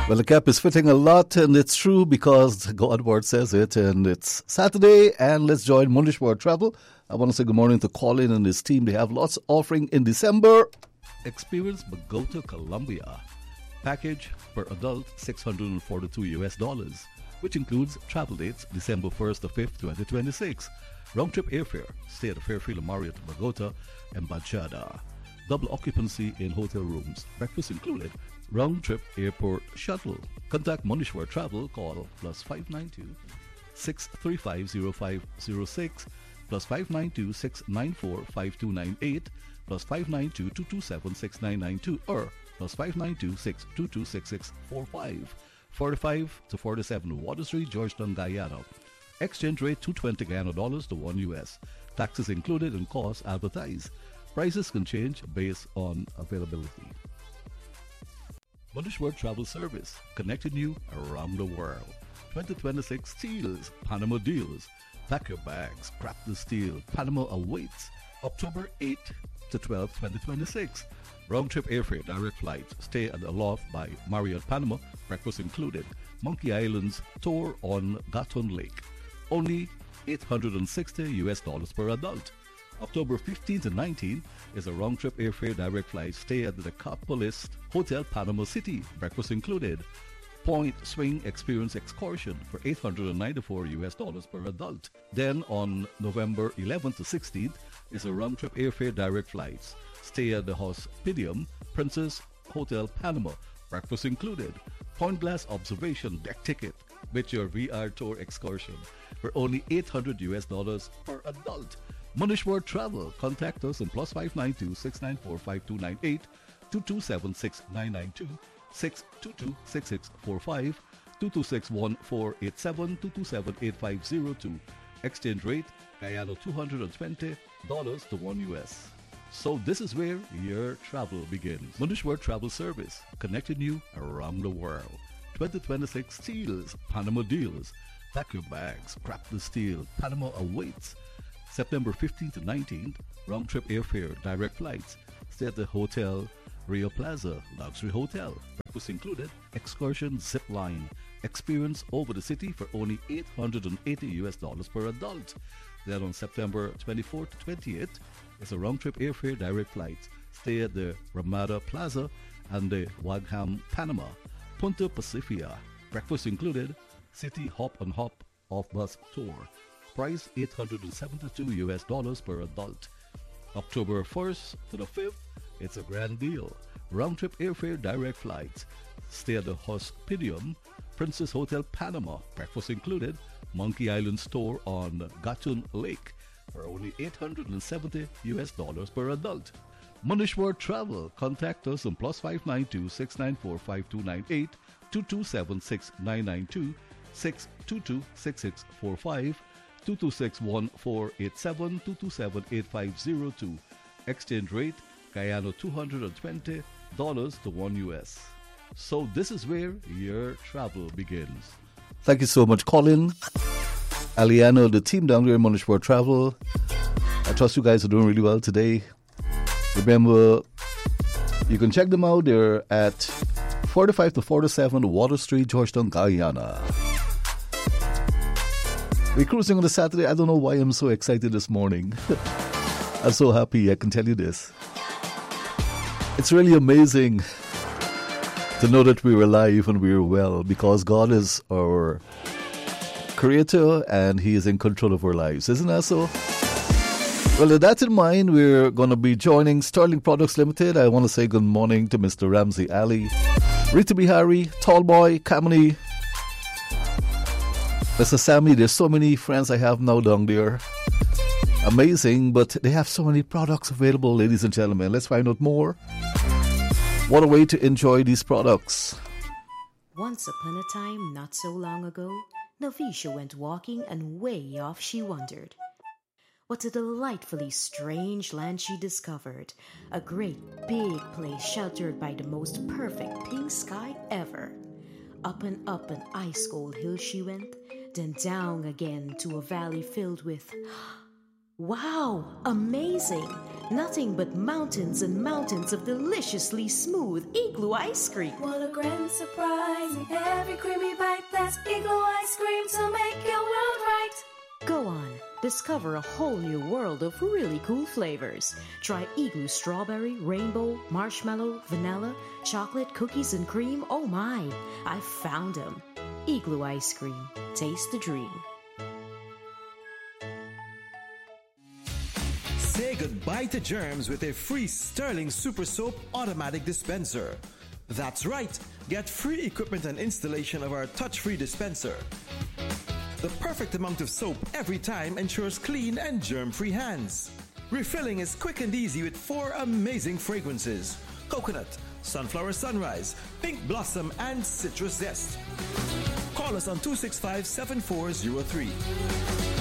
Well, the cap is fitting a lot, and it's true because God word says it, and it's Saturday, and let's join Mundish World Travel. I want to say good morning to Colin and his team. They have lots offering in December. Experience Bogota, Colombia. Package per adult $642, which includes travel dates December 1st to 5th, 2026. Round-trip airfare. Stay at the Fairfield Marriott, Bogota, and Bachada. Double occupancy in hotel rooms. Breakfast included. Round-trip airport shuttle. Contact Munishwar Travel. Call +592 6350506 +592 694 5298 +592 227 6992 or +592 622 6645. 45 to 47 Water Street, Georgetown, Guyana. Exchange rate $220 Guyana dollars to $1. Taxes included and costs advertised. Prices can change based on availability. Mundish World Travel Service, connecting you around the world. 2026 Steals, Panama Deals. Pack your bags, grab the steal. Panama awaits. October 8 to 12, 2026. Round-trip airfare, direct flights. Stay at the Loft by Marriott Panama. Breakfast included. Monkey Island's tour on Gatun Lake. Only $860 per adult. October 15 to 19 is a round-trip airfare direct flight. Stay at the Capitalist Hotel Panama City. Breakfast included. Point Swing Experience Excursion for $894 per adult. Then on November 11th to 16th is a round-trip airfare direct flights. Stay at the Hospitium Princess Hotel Panama. Breakfast included. Point Glass Observation Deck Ticket with your VR tour excursion for only $800 per adult. Mundish World Travel. Contact us on +592 694 5298 227 6992 622 6645 226 1487 227 8502. Exchange rate Guyana $220 to $1. So this is where your travel begins. Mundish World Travel Service, connecting you around the world. 2026 Steals, Panama Deals. Pack your bags, grab the steal. Panama awaits. September 15th to 19th, round-trip airfare, direct flights. Stay at the Hotel Rio Plaza, luxury hotel. Breakfast included, excursion, zip line. Experience over the city for only $880 per adult. Then on September 24th to 28th, it's a round-trip airfare, direct flights. Stay at the Ramada Plaza and the Wagham, Panama. Punta Pacifica. Breakfast included, city hop and hop off-bus tour. Price $872 per adult. October 1st to the 5th, it's a grand deal. Round-trip airfare, direct flights. Stay at the Hospitium Princess Hotel Panama. Breakfast included. Monkey Island store on Gatun Lake for only $870 per adult. Mundish World Travel. Contact us on +592 694 5298 227 6992 622 6645 226 1487 227 8502. Exchange rate Guyana $220 to $1. So this is where your travel begins. Thank you so much, Colin, Aliano, the team down there in Mundish World Travel. I trust you guys are doing really well today. Remember, you can check them out. They're at 45 to 47 Water Street, Georgetown, Guyana. We're cruising on the Saturday. I don't know why I'm so excited this morning. I'm so happy, I can tell you this. It's really amazing to know that we're alive and we're well because God is our creator and He is in control of our lives. Isn't that so? Well, with that in mind, we're going to be joining Sterling Products Limited. I want to say good morning to Mr. Ramsey Ali, Rita Bihari, Tallboy, Kamini, Mr. Sammy. There's so many friends I have now down there. Amazing, but they have so many products available, ladies and gentlemen. Let's find out more. What a way to enjoy these products. Once upon a time, not so long ago, Navisha went walking and way off she wandered. What a delightfully strange land she discovered. A great big place sheltered by the most perfect pink sky ever. Up and up an ice-cold hill she went, then down again to a valley filled with... Wow! Amazing! Nothing but mountains and mountains of deliciously smooth Igloo ice cream. What a grand surprise. Every creamy bite, that's Igloo ice cream to make your world right. Go on, discover a whole new world of really cool flavors. Try Igloo strawberry, rainbow, marshmallow, vanilla, chocolate, cookies and cream. Oh my, I found them. Igloo ice cream. Taste the dream. Say goodbye to germs with a free Sterling Super Soap automatic dispenser. That's right, get free equipment and installation of our touch-free dispenser. The perfect amount of soap every time ensures clean and germ-free hands. Refilling is quick and easy with 4 amazing fragrances: coconut, sunflower sunrise, pink blossom, and citrus zest. Call us on 265-7403.